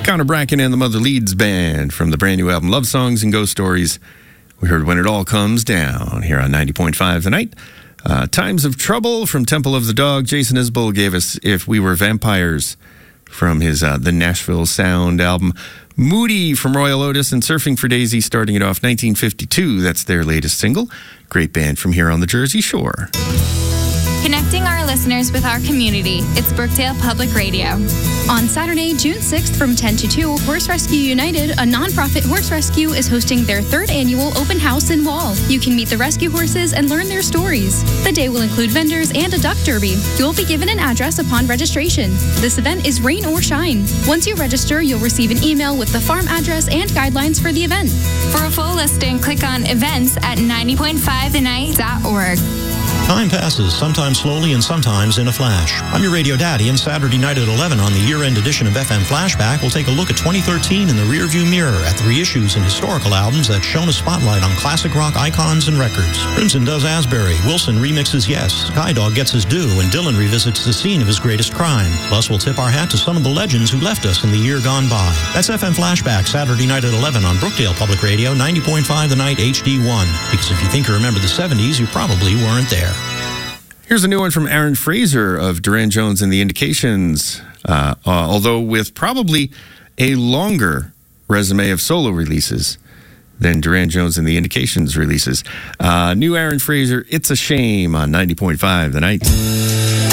Connor Bracken and the Mother Leeds Band from the brand new album Love Songs and Ghost Stories. We heard When It All Comes Down here on 90.5 tonight. Times of Trouble from Temple of the Dog. Jason Isbell gave us If We Were Vampires from his The Nashville Sound album. Moody from Royal Otis and Surfing for Daisy starting it off 1952. That's their latest single. Great band from here on the Jersey Shore. Connecting our listeners with our community. It's Brookdale Public Radio. On Saturday, June 6th from 10 to 2, Horse Rescue United, a nonprofit horse rescue, is hosting their third annual open house in Wall. You can meet the rescue horses and learn their stories. The day will include vendors and a duck derby. You'll be given an address upon registration. This event is rain or shine. Once you register, you'll receive an email with the farm address and guidelines for the event. For a full listing, click on events at 90.5thenight.org. Time passes, sometimes slowly and sometimes in a flash. I'm your radio daddy, and Saturday night at 11 on the year-end edition of FM Flashback, we'll take a look at 2013 in the rearview mirror at the reissues and historical albums that shone a spotlight on classic rock icons and records. Crimson does Asbury, Wilson remixes Yes, Skydog gets his due, and Dylan revisits the scene of his greatest crime. Plus, we'll tip our hat to some of the legends who left us in the year gone by. That's FM Flashback, Saturday night at 11 on Brookdale Public Radio, 90.5 The Night HD1. Because if you think you remember the 70s, you probably weren't there. Here's a new one from Aaron Fraser of Duran Jones and the Indications, although with probably a longer resume of solo releases than Duran Jones and the Indications releases. New Aaron Fraser, It's a Shame on 90.5 The Night.